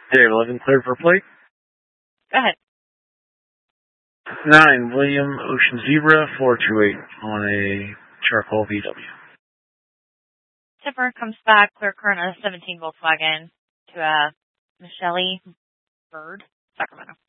Day 11 cleared for plate. Go ahead. 9, William Ocean Zebra 428 on a charcoal VW. Tipper comes back, clear current on a 17 Volkswagen to a Michelle Bird, Sacramento.